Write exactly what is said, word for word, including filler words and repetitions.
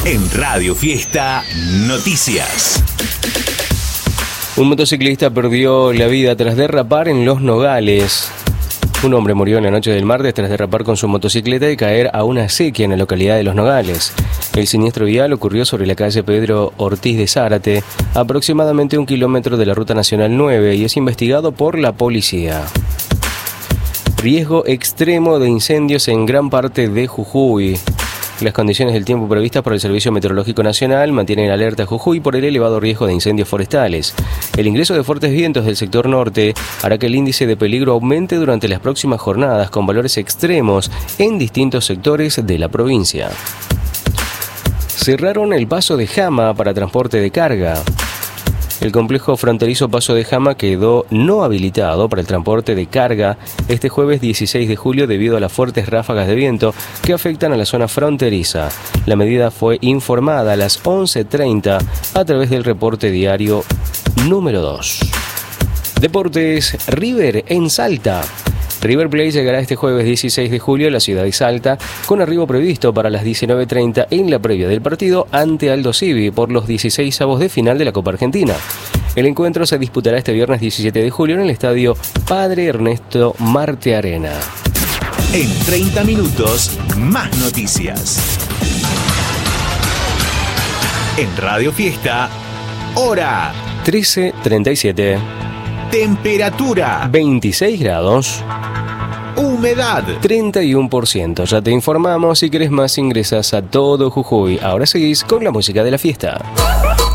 En Radio Fiesta Noticias. Un motociclista perdió la vida tras derrapar en Los Nogales. Un hombre murió en la noche del martes tras derrapar con su motocicleta y caer a una acequia en la localidad de Los Nogales. El siniestro vial ocurrió sobre la calle Pedro Ortiz de Zárate, aproximadamente un kilómetro de la Ruta Nacional nueve, y es investigado por la policía. Riesgo extremo de incendios en gran parte de Jujuy. Las condiciones del tiempo previstas por el Servicio Meteorológico Nacional mantienen alerta a Jujuy por el elevado riesgo de incendios forestales. El ingreso de fuertes vientos del sector norte hará que el índice de peligro aumente durante las próximas jornadas, con valores extremos en distintos sectores de la provincia. Cerraron el paso de Jama para transporte de carga. El complejo fronterizo Paso de Jama quedó no habilitado para el transporte de carga este jueves dieciséis de julio debido a las fuertes ráfagas de viento que afectan a la zona fronteriza. La medida fue informada a las once treinta a través del reporte diario número dos. Deportes, River en Salta. River Plate llegará este jueves dieciséis de julio a la ciudad de Salta con arribo previsto para las diecinueve treinta en la previa del partido ante Aldo Civi por los dieciseisavos de final de la Copa Argentina. El encuentro se disputará este viernes diecisiete de julio en el estadio Padre Ernesto Marte Arena. En treinta minutos, más noticias. En Radio Fiesta, hora trece treinta y siete. Temperatura veintiséis grados. Humedad treinta y uno por ciento. Ya te informamos. Si querés más, ingresas a Todo Jujuy. Ahora seguís con la música de la fiesta.